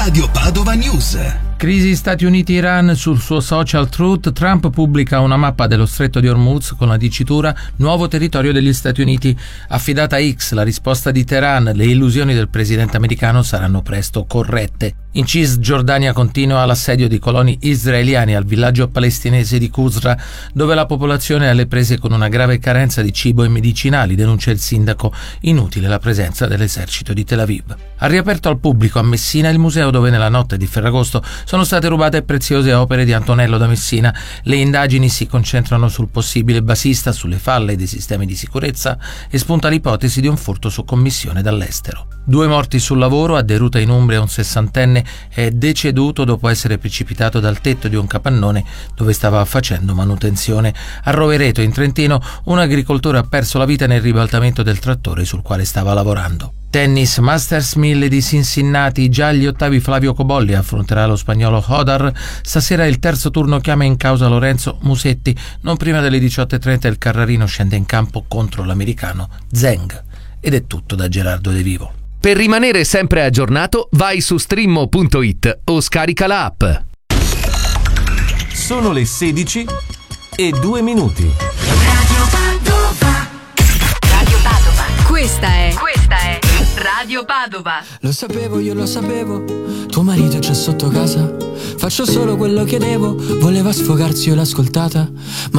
Radio Padova News. Crisi Stati Uniti-Iran. Sul suo social Truth, Trump pubblica una mappa dello stretto di Hormuz con la dicitura nuovo territorio degli Stati Uniti. Affidata a X, la risposta di Teheran: le illusioni del presidente americano saranno presto corrette. In Cisgiordania continua l'assedio di coloni israeliani al villaggio palestinese di Qusra, dove la popolazione è alle prese con una grave carenza di cibo e medicinali, denuncia il sindaco. Inutile la presenza dell'esercito di Tel Aviv. Ha riaperto al pubblico a Messina il museo dove nella notte di Ferragosto sono state rubate preziose opere di Antonello da Messina. Le indagini si concentrano sul possibile basista, sulle falle dei sistemi di sicurezza e spunta l'ipotesi di un furto su commissione dall'estero. 2 morti sul lavoro. A Deruta in Umbria un 60enne è deceduto dopo essere precipitato dal tetto di un capannone dove stava facendo manutenzione. A Rovereto in Trentino un agricoltore ha perso la vita nel ribaltamento del trattore sul quale stava lavorando. Tennis, Masters 1000 di Cincinnati, già agli ottavi Flavio Cobolli affronterà lo spagnolo Hodar. Stasera il terzo turno chiama in causa Lorenzo Musetti. Non prima delle 18:30 il Carrarino scende in campo contro l'americano Zheng. Ed è tutto da Gerardo De Vivo. Per rimanere sempre aggiornato, vai su streammo.it o scarica la app. Sono le 16:02. Radio Padova. Questa è Radio Padova. Lo sapevo, io lo sapevo. Tuo marito c'è sotto casa. Faccio solo quello che devo. Voleva sfogarsi, io l'ho ascoltata.